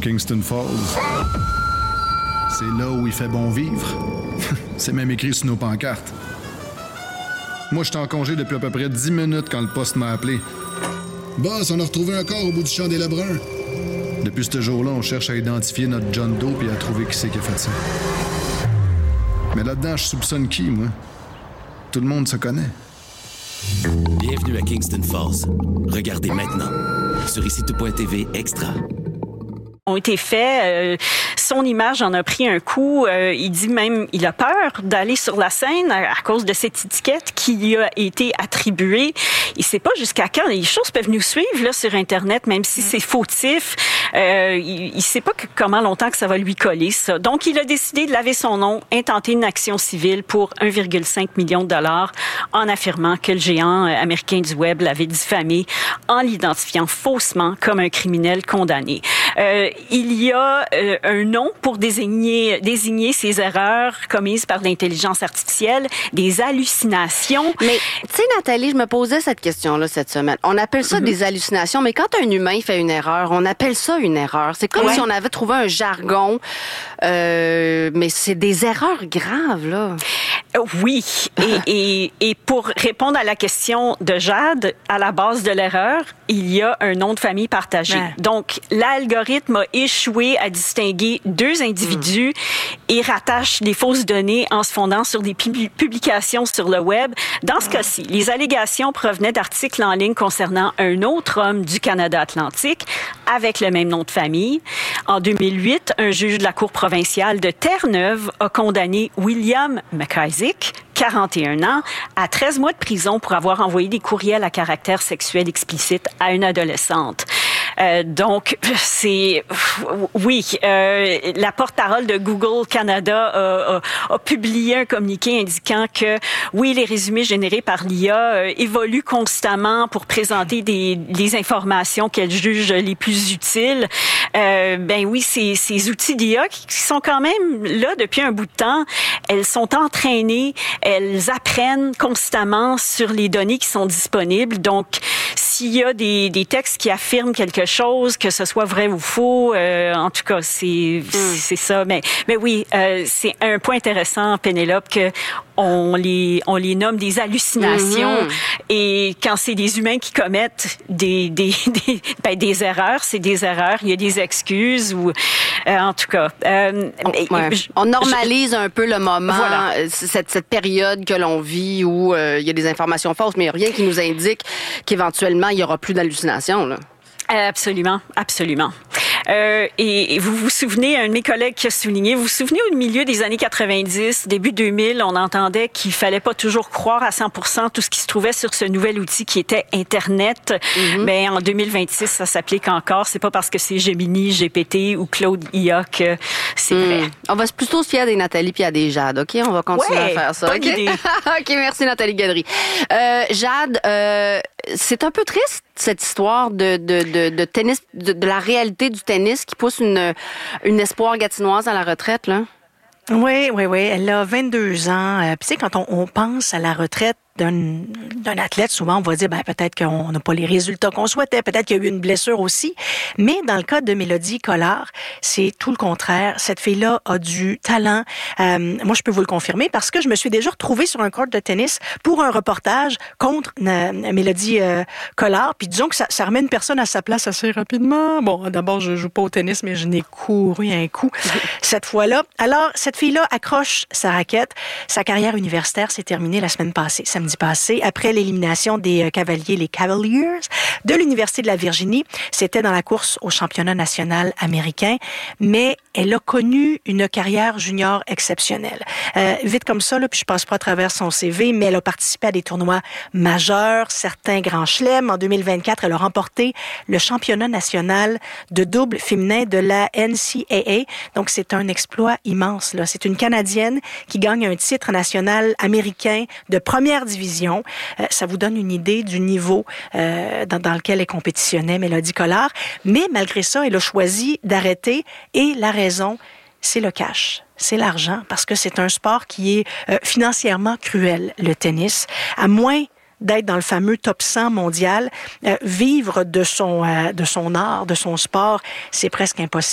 Kingston Falls. C'est là où il fait bon vivre. C'est même écrit sur nos pancartes. Moi, j'étais en congé depuis à peu près 10 minutes quand le poste m'a appelé. Boss, on a retrouvé un corps au bout du champ des Lebrun. Depuis ce jour-là, on cherche à identifier notre John Doe et à trouver qui c'est qui a fait ça. Mais là-dedans, je soupçonne qui, moi? Tout le monde se connaît. Bienvenue à Kingston Falls. Regardez maintenant sur ICTV Extra. Ont été faits. Son image en a pris un coup. Il dit même, il a peur d'aller sur la scène à cause de cette étiquette qui lui a été attribuée. Il sait pas jusqu'à quand les choses peuvent nous suivre là sur Internet, même si c'est fautif. Il sait pas comment longtemps que ça va lui coller, ça. Donc, il a décidé de laver son nom, intenter une action civile pour 1,5 million de dollars en affirmant que le géant américain du web l'avait diffamé en l'identifiant faussement comme un criminel condamné. Il y a un nom pour désigner ces erreurs commises par l'intelligence artificielle, des hallucinations. Mais, tu sais, Nathalie, je me posais cette question-là cette semaine. On appelle ça des hallucinations, mais quand un humain fait une erreur, on appelle ça une erreur. C'est comme si on avait trouvé un jargon, mais c'est des erreurs graves, là. Oui. Et pour répondre à la question de Jade, à la base de l'erreur, il y a un nom de famille partagé. Ouais. Donc, l'algorithme a échoué à distinguer deux individus et rattache les fausses données en se fondant sur des publications sur le web. Dans ce cas-ci, les allégations provenaient d'articles en ligne concernant un autre homme du Canada Atlantique avec le même nom de famille. En 2008, un juge de la Cour provinciale de Terre-Neuve a condamné William McIsaac, 41 ans, à 13 mois de prison pour avoir envoyé des courriels à caractère sexuel explicite à une adolescente. Donc, la porte-parole de Google Canada a publié un communiqué indiquant que, oui, les résumés générés par l'IA évoluent constamment pour présenter des informations qu'elle juge les plus utiles. Ces outils d'IA qui sont quand même là depuis un bout de temps, elles sont entraînées, elles apprennent constamment sur les données qui sont disponibles. Donc, s'il y a des textes qui affirment quelque chose, que ce soit vrai ou faux, en tout cas, c'est ça. Mais oui, c'est un point intéressant, Pénélope, que on les nomme des hallucinations. Et quand c'est des humains qui commettent des erreurs, c'est des erreurs. Il y a des excuses ou, en tout cas. On normalise un peu le moment, cette période que l'on vit où il y a des informations fausses, mais il n'y a rien qui nous indique qu'éventuellement il y aura plus d'hallucinations, là. Absolument. Et vous vous souvenez, un de mes collègues qui a souligné, vous vous souvenez au milieu des années 90, début 2000, on entendait qu'il fallait pas toujours croire à 100% tout ce qui se trouvait sur ce nouvel outil qui était Internet. Mais en 2026, ça s'applique encore. C'est pas parce que c'est Gemini, GPT ou Claude IA que c'est vrai. On va plutôt se fier à des Nathalie puis à des Jade, OK? On va continuer à faire ça. Bonne idée. OK, merci Nathalie Gadry. Jade, c'est un peu triste cette histoire de tennis, de la réalité du tennis qui pousse une espoir gatinoise à la retraite, là. Oui. Elle a 22 ans. Puis tu sais, quand on pense à la retraite d'un athlète, souvent on va dire peut-être qu'on n'a pas les résultats qu'on souhaitait, peut-être qu'il y a eu une blessure aussi, mais dans le cas de Mélodie Collard, c'est tout le contraire. Cette fille-là a du talent. Moi, je peux vous le confirmer parce que je me suis déjà retrouvée sur un court de tennis pour un reportage contre Mélodie Collard. Puis disons que ça remet une personne à sa place assez rapidement. Bon, d'abord, je joue pas au tennis, mais je n'ai couru un coup cette fois-là. Alors, cette fille-là accroche sa raquette. Sa carrière universitaire s'est terminée la semaine passée, samedi passé, après l'élimination des Cavaliers, les Cavaliers de l'Université de la Virginie. C'était dans la course au championnat national américain, mais elle a connu une carrière junior exceptionnelle. Vite comme ça, là, puis je passe pas à travers son CV, mais elle a participé à des tournois majeurs, certains grands chelems. En 2024, elle a remporté le championnat national de double féminin de la NCAA. Donc, c'est un exploit immense, là. C'est une Canadienne qui gagne un titre national américain de première division. Ça vous donne une idée du niveau dans lequel elle compétitionnait, Mélodie Collard. Mais malgré ça, elle a choisi d'arrêter et la raison, c'est le cash. C'est l'argent, parce que c'est un sport qui est financièrement cruel, le tennis. À moins d'être dans le fameux top 100 mondial, vivre de son art, de son sport, c'est presque impossible.